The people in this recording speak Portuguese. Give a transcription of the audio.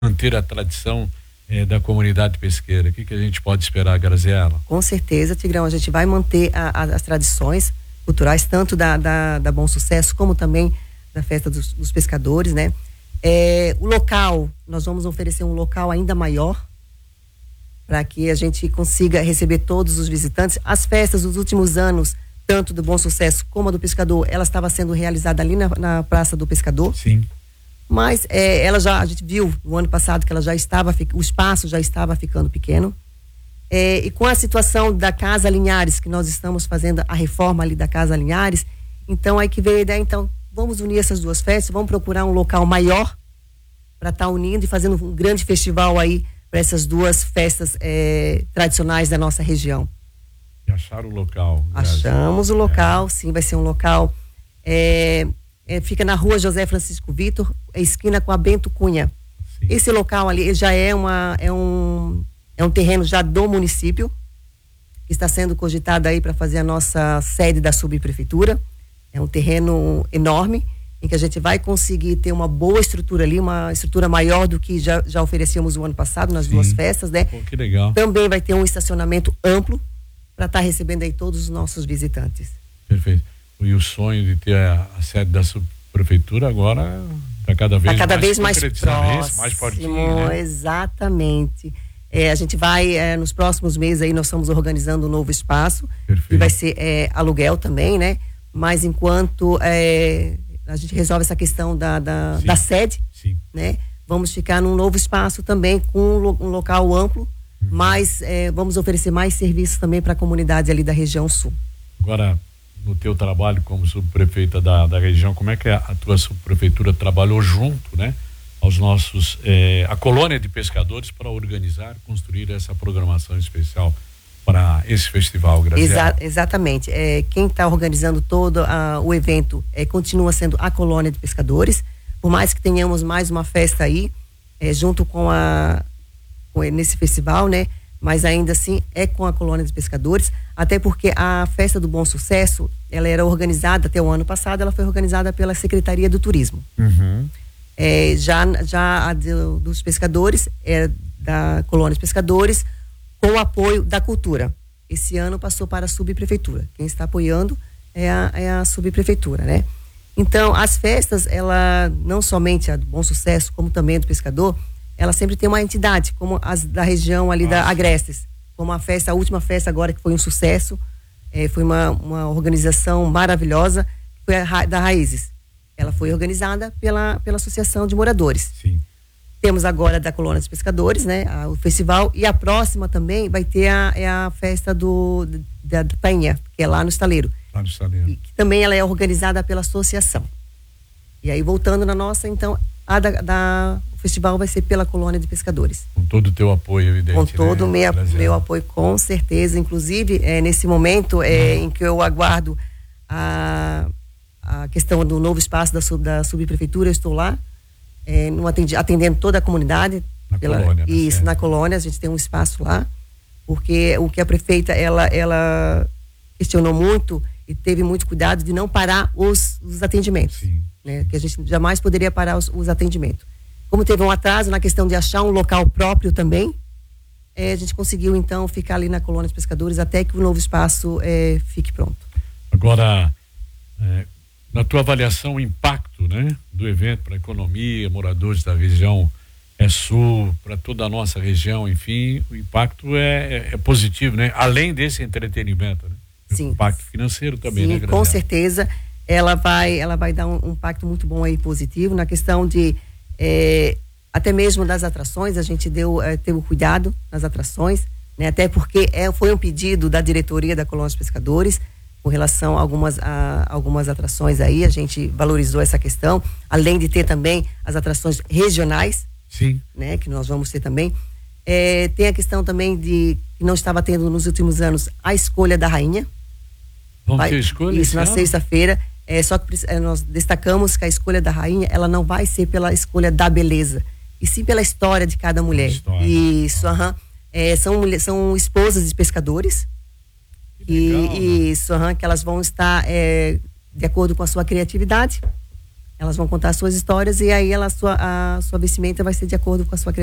manter a tradição da comunidade pesqueira? O que a gente pode esperar, Graziela? Com certeza, Tigrão, a gente vai manter as tradições culturais, tanto da Bom Sucesso, como também da festa dos pescadores, né? O local, nós vamos oferecer um local ainda maior, para que a gente consiga receber todos os visitantes. As festas dos últimos anos, tanto do Bom Sucesso como a do Pescador, ela estava sendo realizada ali na Praça do Pescador. Sim. Mas a gente viu no ano passado que o espaço já estava ficando pequeno. E com a situação da Casa Linhares, que nós estamos fazendo a reforma ali da Casa Linhares, então aí que veio a ideia, então, vamos unir essas duas festas, vamos procurar um local maior para estar unindo e fazendo um grande festival aí para essas duas festas tradicionais da nossa região. E acharam o local? Achamos o local, sim, vai ser um local, fica na rua José Francisco Vitor, esquina com a Bento Cunha. Sim. Esse local ali já é um terreno já do município, que está sendo cogitado aí para fazer a nossa sede da subprefeitura. É um terreno enorme, em que a gente vai conseguir ter uma boa estrutura ali, uma estrutura maior do que já oferecíamos o ano passado nas duas festas, né? Pô, que legal. Também vai ter um estacionamento amplo para estar recebendo aí todos os nossos visitantes. Perfeito. E o sonho de ter a sede da subprefeitura agora está cada vez mais próximo, mais fortinho, né? Exatamente. A gente vai, nos próximos meses aí, nós estamos organizando um novo espaço. Perfeito. E vai ser aluguel também, né? Mas enquanto a gente resolve essa questão da sede, sim, né? Vamos ficar num novo espaço também com um local amplo, mas vamos oferecer mais serviços também para a comunidade ali da região sul. Agora, no teu trabalho como subprefeita da região, como é que a tua subprefeitura trabalhou junto, né? Aos nossos, a colônia de pescadores para organizar, construir essa programação especial para esse festival, Graziela? Exatamente. Quem está organizando todo o evento continua sendo a colônia de pescadores, por mais que tenhamos mais uma festa aí, junto nesse festival, né? Mas ainda assim é com a colônia de pescadores, até porque a festa do Bom Sucesso, ela era organizada até o ano passado, ela foi organizada pela Secretaria do Turismo. Uhum. Já a dos pescadores da colônia de pescadores, com o apoio da cultura. Esse ano passou para a subprefeitura. Quem está apoiando é a subprefeitura, né? Então, as festas, ela não somente a do Bom Sucesso, como também a do Pescador, ela sempre tem uma entidade, como as da região ali da Agrestes. Como a última festa agora, que foi um sucesso, foi uma organização maravilhosa, foi da Raízes. Ela foi organizada pela Associação de Moradores. Sim. Temos agora da Colônia dos Pescadores, né? O festival, e a próxima também vai ter a festa da Tainha, que é lá no Estaleiro. Lá no Estaleiro. E que também ela é organizada pela associação. E aí, voltando na nossa, então, o festival vai ser pela Colônia de Pescadores. Com todo o teu apoio, evidente. Com todo o meu apoio, com certeza. Inclusive, nesse momento em que eu aguardo a questão do novo espaço da subprefeitura, eu estou lá, atendendo toda a comunidade. Colônia, isso, na colônia, a gente tem um espaço lá, porque o que a prefeita, ela questionou muito e teve muito cuidado de não parar os atendimentos. Sim. Né? Que a gente jamais poderia parar os atendimentos. Como teve um atraso na questão de achar um local próprio também, a gente conseguiu então ficar ali na Colônia dos Pescadores até que o novo espaço fique pronto. Agora, na tua avaliação, o impacto, né, do evento para a economia, moradores da região sul, para toda a nossa região, enfim, o impacto é positivo, né? Além desse entretenimento, né? Sim. O impacto financeiro também, sim, né, Graziela? Com certeza, ela vai dar um impacto muito bom aí, positivo, na questão de até mesmo das atrações. A gente teve o cuidado nas atrações, né? Até porque foi um pedido da diretoria da Colônia dos Pescadores com relação a algumas atrações aí. A gente valorizou essa questão, além de ter também as atrações regionais. Sim. Né? Que nós vamos ter também. Tem a questão também que não estava tendo nos últimos anos a escolha da rainha. Vamos ter escolha? Isso, na sexta-feira. Só que nós destacamos que a escolha da rainha, ela não vai ser pela escolha da beleza, e sim pela história de cada mulher. Isso, são esposas de pescadores. Legal, que elas vão estar de acordo com a sua criatividade. Elas vão contar suas histórias e aí a sua vestimenta vai ser de acordo com a sua